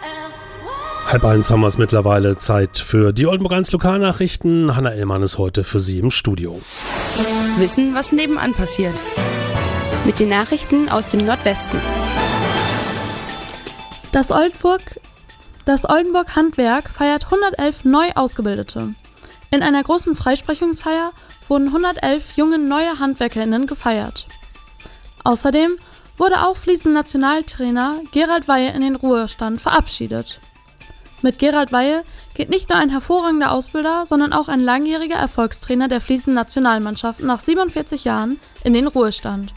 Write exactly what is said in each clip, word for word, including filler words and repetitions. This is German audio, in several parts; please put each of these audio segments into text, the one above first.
Halb eins haben wir es mittlerweile. Zeit für die Oldenburg eins Lokalnachrichten. Hanna Ellmann ist heute für Sie im Studio. Wissen, was nebenan passiert. Mit den Nachrichten aus dem Nordwesten. Das Oldenburg, das Oldenburg Handwerk feiert hundertelf neu Ausgebildete. In einer großen Freisprechungsfeier wurden hundertelf junge neue HandwerkerInnen gefeiert. Außerdem wurde auch Fliesen-Nationaltrainer Gerald Weihe in den Ruhestand verabschiedet. Mit Gerald Weihe geht nicht nur ein hervorragender Ausbilder, sondern auch ein langjähriger Erfolgstrainer der Fliesen-Nationalmannschaft nach siebenundvierzig Jahren in den Ruhestand.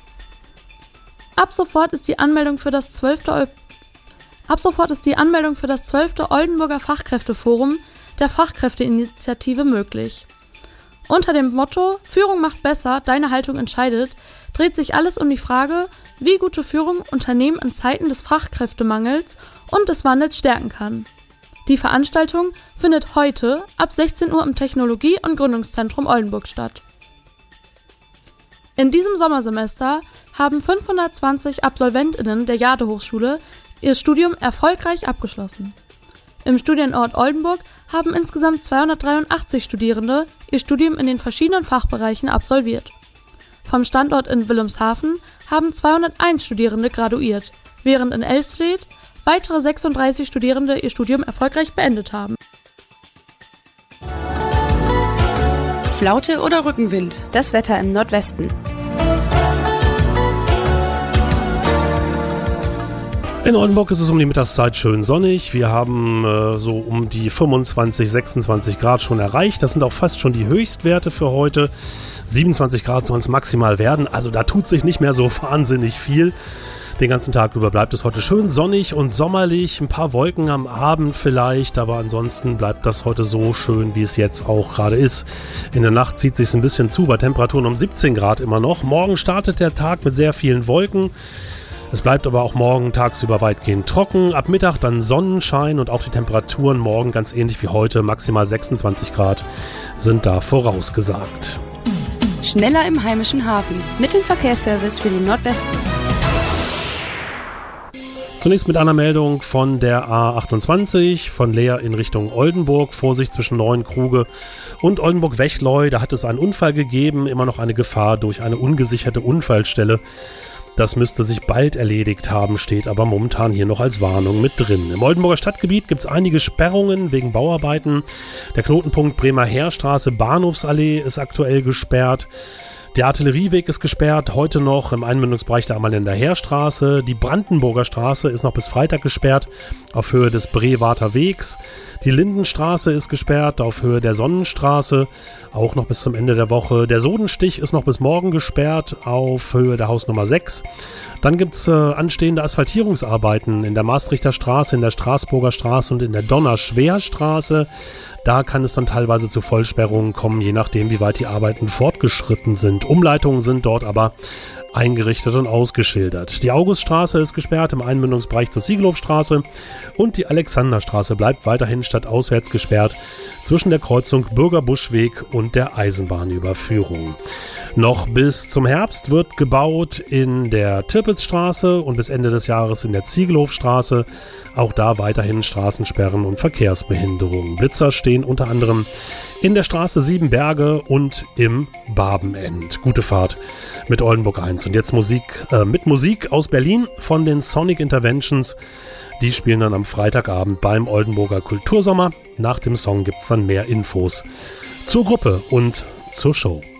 Ab sofort ist die Anmeldung für das zwölfte Ab sofort ist die Anmeldung für das zwölfte Oldenburger Fachkräfteforum der Fachkräfteinitiative möglich. Unter dem Motto „Führung macht besser, deine Haltung entscheidet“ dreht sich alles um die Frage, wie gute Führung Unternehmen in Zeiten des Fachkräftemangels und des Wandels stärken kann. Die Veranstaltung findet heute ab sechzehn Uhr im Technologie- und Gründungszentrum Oldenburg statt. In diesem Sommersemester haben fünfhundertzwanzig AbsolventInnen der Jade-Hochschule ihr Studium erfolgreich abgeschlossen. Im Studienort Oldenburg haben insgesamt zweihundertdreiundachtzig Studierende ihr Studium in den verschiedenen Fachbereichen absolviert. Vom Standort in Wilhelmshaven haben zweihunderteins Studierende graduiert, während in Elstedt weitere sechsunddreißig Studierende ihr Studium erfolgreich beendet haben. Flaute oder Rückenwind? Das Wetter im Nordwesten. In Oldenburg ist es um die Mittagszeit schön sonnig. Wir haben äh, so um die fünfundzwanzig, sechsundzwanzig Grad schon erreicht. Das sind auch fast schon die Höchstwerte für heute. siebenundzwanzig Grad soll es maximal werden. Also da tut sich nicht mehr so wahnsinnig viel. Den ganzen Tag über bleibt es heute schön sonnig und sommerlich. Ein paar Wolken am Abend vielleicht, aber ansonsten bleibt das heute so schön, wie es jetzt auch gerade ist. In der Nacht zieht es sich ein bisschen zu, bei Temperaturen um siebzehn Grad immer noch. Morgen startet der Tag mit sehr vielen Wolken. Es bleibt aber auch morgen tagsüber weitgehend trocken. Ab Mittag dann Sonnenschein und auch die Temperaturen morgen ganz ähnlich wie heute, maximal sechsundzwanzig Grad, sind da vorausgesagt. Schneller im heimischen Hafen. Mit dem Verkehrsservice für den Nordwesten. Zunächst mit einer Meldung von der A achtundzwanzig, von Leer in Richtung Oldenburg. Vorsicht zwischen Neuenkruge und Oldenburg-Wechleu. Da hat es einen Unfall gegeben, immer noch eine Gefahr durch eine ungesicherte Unfallstelle. Das müsste sich bald erledigt haben, steht aber momentan hier noch als Warnung mit drin. Im Oldenburger Stadtgebiet gibt es einige Sperrungen wegen Bauarbeiten. Der Knotenpunkt Bremer Heerstraße, Bahnhofsallee ist aktuell gesperrt. Der Artillerieweg ist gesperrt, heute noch im Einmündungsbereich der Ammerländer Heerstraße. Die Brandenburger Straße ist noch bis Freitag gesperrt auf Höhe des Brewarter Wegs. Die Lindenstraße ist gesperrt auf Höhe der Sonnenstraße, auch noch bis zum Ende der Woche. Der Sodenstich ist noch bis morgen gesperrt auf Höhe der Hausnummer sechs. Dann gibt es äh, anstehende Asphaltierungsarbeiten in der Maastrichter Straße, in der Straßburger Straße und in der Donnerschwerstraße. Da kann es dann teilweise zu Vollsperrungen kommen, je nachdem, wie weit die Arbeiten fortgeschritten sind. Umleitungen sind dort aber eingerichtet und ausgeschildert. Die Auguststraße ist gesperrt im Einmündungsbereich zur Siegelhofstraße und die Alexanderstraße bleibt weiterhin stadtauswärts gesperrt zwischen der Kreuzung Bürgerbuschweg und der Eisenbahnüberführung. Noch bis zum Herbst wird gebaut in der Tirpitzstraße und bis Ende des Jahres in der Ziegelhofstraße. Auch da weiterhin Straßensperren und Verkehrsbehinderungen. Blitzer stehen unter anderem in der Straße Siebenberge und im Barbenend. Gute Fahrt mit Oldenburg eins. Und jetzt Musik äh, mit Musik aus Berlin von den Sonic Interventions. Die spielen dann am Freitagabend beim Oldenburger Kultursommer. Nach dem Song gibt es dann mehr Infos zur Gruppe und zur Show.